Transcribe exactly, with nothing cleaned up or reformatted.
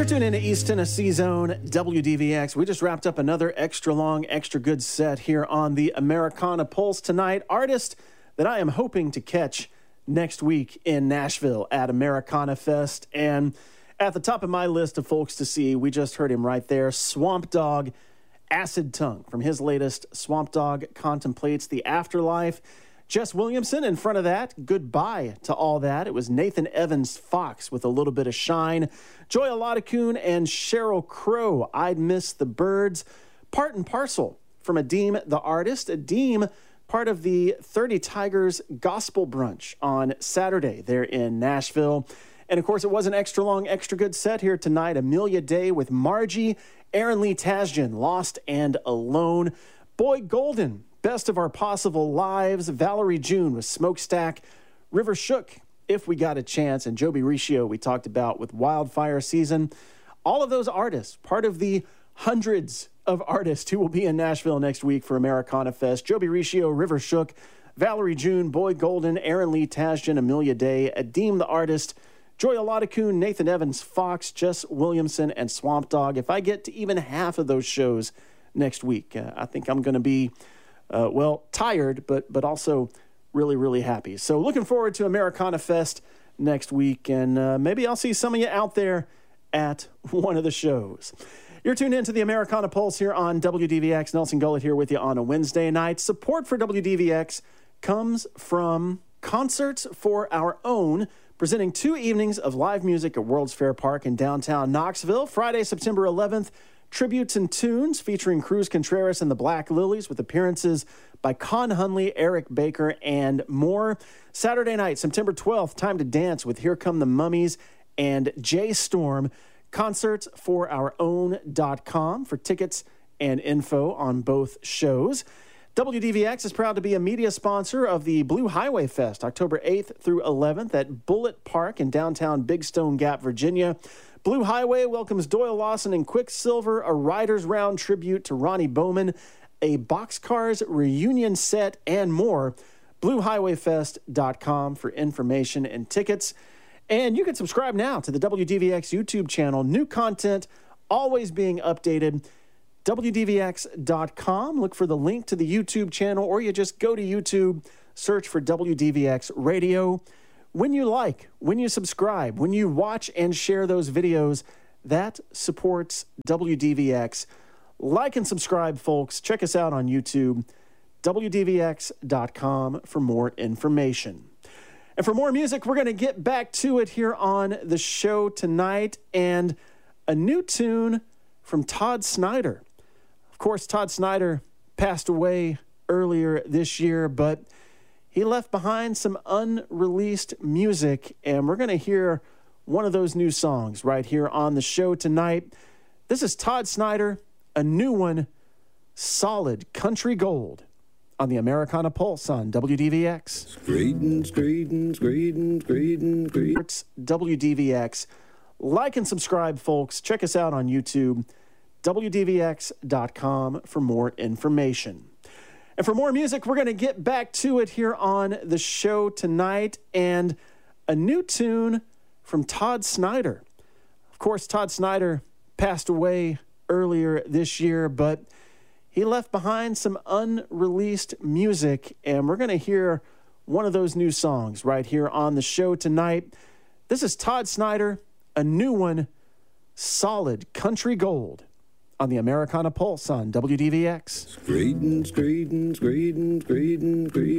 You're tuned into East Tennessee Zone, W D V X. We just wrapped up another extra long, extra good set here on the Americana Pulse tonight. Artist that I am hoping to catch next week in Nashville at Americana Fest. And at the top of my list of folks to see, we just heard him right there, Swamp Dogg, Acid Tongue, from his latest Swamp Dogg Contemplates the Afterlife. Jess Williamson in front of that, Goodbye to All That. It was Nathan Evans Fox with A Little Bit of Shine. Joy Oladacoon and Sheryl Crow, I'd Miss the Birds. Part and Parcel from Adeem the Artist. Adeem, part of the thirty Tigers Gospel Brunch on Saturday there in Nashville. And of course, it was an extra long, extra good set here tonight. Amelia Day with Margie, Aaron Lee Tasjan, Lost and Alone. Boy Golden, Best of Our Possible Lives. Valerie June with Smokestack. River Shook, If We Got a Chance. And Joby Riccio we talked about with Wildfire Season. All of those artists, part of the hundreds of artists who will be in Nashville next week for Americana Fest. Joby Riccio, River Shook, Valerie June, Boy Golden, Aaron Lee Tasjan, Amelia Day, Adeem the Artist, Joy Oladacoon, Nathan Evans Fox, Jess Williamson, and Swamp Dogg. If I get to even half of those shows next week, uh, I think I'm going to be Uh, well, tired, but but also really, really happy. So looking forward to Americana Fest next week, and uh, maybe I'll see some of you out there at one of the shows. You're tuned into the Americana Pulse here on W D V X. Nelson Gullett here with you on a Wednesday night. Support for W D V X comes from Concerts for Our Own, presenting two evenings of live music at World's Fair Park in downtown Knoxville. Friday, September eleventh, Tributes and Tunes featuring Cruz Contreras and the Black Lilies with appearances by Con Hunley, Eric Baker, and more. Saturday night, September twelfth, Time to Dance with Here Come the Mummies and Jay Storm. Concerts for our own dot com for tickets and info on both shows. W D V X is proud to be a media sponsor of the Blue Highway Fest, October eighth through eleventh at Bullitt Park in downtown Big Stone Gap, Virginia. Blue Highway welcomes Doyle Lawson and Quicksilver, a Riders Round tribute to Ronnie Bowman, a Boxcars reunion set, and more. blue highway fest dot com for information and tickets. And you can subscribe now to the W D V X YouTube channel. New content always being updated. W D V X dot com. Look for the link to the YouTube channel, or you just go to YouTube, search for W D V X Radio. When you like, when you subscribe, when you watch and share those videos, that supports W D V X. Like and subscribe, folks. Check us out on YouTube, W D V X dot com for more information. And for more music, we're going to get back to it here on the show tonight. And a new tune from Todd Snider. Of course, Todd Snider passed away earlier this year, but he left behind some unreleased music, and we're going to hear one of those new songs right here on the show tonight. This is Todd Snider, a new one, Solid Country Gold, on the Americana Pulse on W D V X. Greetings, greetings, greetings, greetings, greetings. W D V X. Like and subscribe, folks. Check us out on YouTube, W D V X dot com for more information. And for more music, we're going to get back to it here on the show tonight. And a new tune from Todd Snider. Of course, Todd Snider passed away earlier this year, but he left behind some unreleased music. And we're going to hear one of those new songs right here on the show tonight. This is Todd Snider, a new one, Solid Country Gold, on the Americana Pulse on W D V X. Greetings, greetings, greetings, greetings, greetings.